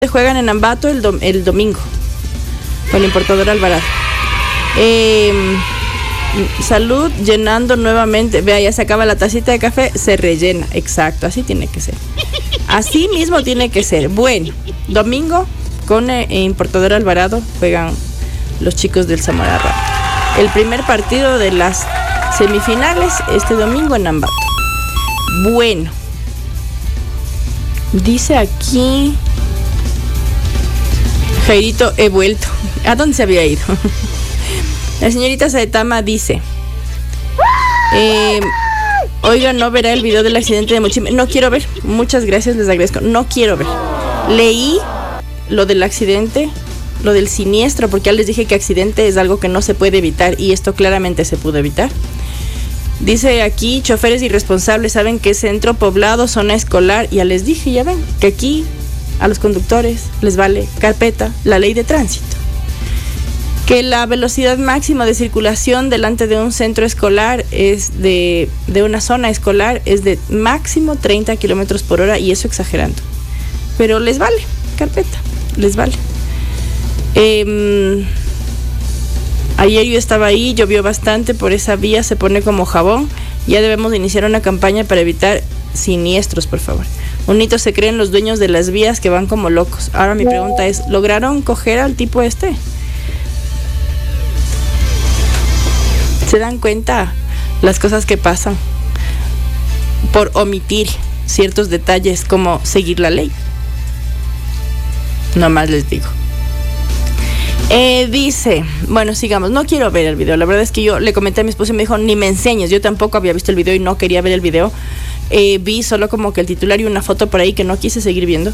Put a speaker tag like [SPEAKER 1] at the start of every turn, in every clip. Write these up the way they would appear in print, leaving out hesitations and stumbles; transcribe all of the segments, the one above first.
[SPEAKER 1] juegan en Ambato el domingo con Importador Alvarado. Salud, llenando nuevamente. Vea, ya se acaba la tacita de café, se rellena. Exacto, así tiene que ser. Así mismo tiene que ser. Bueno, domingo con Importador Alvarado juegan los chicos del Zamora Rap. El primer partido de las semifinales este domingo en Ambato. Bueno, dice aquí Jairito, he vuelto. ¿A dónde se había ido? La señorita Saetama dice: oiga, no verá el video del accidente de Mochime. No quiero ver, muchas gracias, les agradezco. No quiero ver. Leí lo del accidente, lo del siniestro, porque ya les dije que accidente es algo que no se puede evitar, y esto claramente se pudo evitar. Dice aquí, choferes irresponsables, saben que es centro poblado, zona escolar. Ya les dije, ya ven, que aquí a los conductores les vale carpeta la ley de tránsito. Que la velocidad máxima de circulación delante de un centro escolar es de una zona escolar es de máximo 30 kilómetros por hora, y eso exagerando. Pero les vale carpeta, les vale. Ayer yo estaba ahí, llovió bastante, por esa vía se pone como jabón. Ya debemos de iniciar una campaña para evitar siniestros, por favor. Un hito se creen los dueños de las vías que van como locos. Ahora mi pregunta es, ¿lograron coger al tipo este? ¿Se dan cuenta las cosas que pasan por omitir ciertos detalles como seguir la ley? No más les digo. Dice, bueno, sigamos. No quiero ver el video. La verdad es que yo le comenté a mi esposo y me dijo, ni me enseñes. Yo tampoco había visto el video y no quería ver el video. Vi solo como que el titular y una foto por ahí que no quise seguir viendo.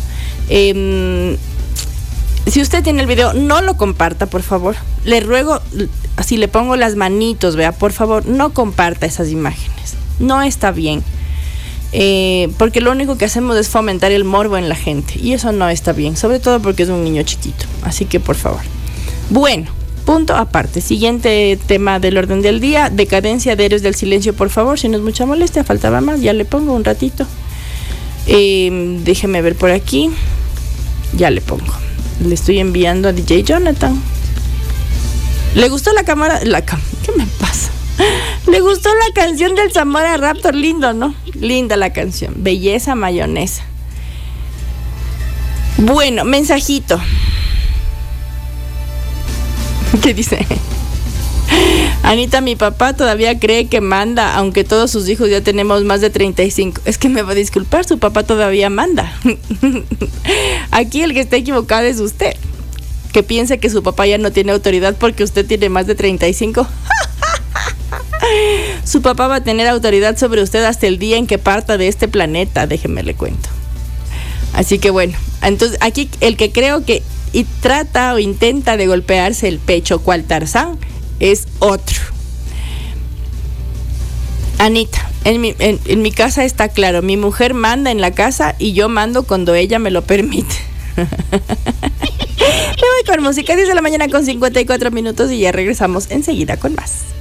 [SPEAKER 1] Si usted tiene el video, no lo comparta, por favor. Le ruego, así le pongo las manitos, vea, por favor, no comparta esas imágenes. No está bien. Porque lo único que hacemos es fomentar el morbo en la gente. Y eso no está bien, sobre todo porque es un niño chiquito. Así que, por favor. Bueno, punto aparte. Siguiente tema del orden del día. Decadencia de Héroes del Silencio, por favor. Si no es mucha molestia, faltaba más. Ya le pongo un ratito. Déjeme ver por aquí. Ya le pongo. Le estoy enviando a DJ Jonathan. ¿Le gustó la cámara? ¿Qué me pasa? ¿Le gustó la canción del Zamora Raptor? Lindo, ¿no? Linda la canción. Belleza mayonesa. Bueno, mensajito. ¿Qué dice? Anita, mi papá todavía cree que manda, aunque todos sus hijos ya tenemos más de 35. Es que me va a disculpar, su papá todavía manda. Aquí el que está equivocado es usted, que piensa que su papá ya no tiene autoridad porque usted tiene más de 35. Su papá va a tener autoridad sobre usted hasta el día en que parta de este planeta, déjeme le cuento. Así que bueno, entonces aquí el que creo que y trata o intenta de golpearse el pecho cual Tarzán es otro. Anita, en mi casa está claro, mi mujer manda en la casa y yo mando cuando ella me lo permite. Me voy con música, 10 de la mañana con 54 minutos y ya regresamos enseguida con más.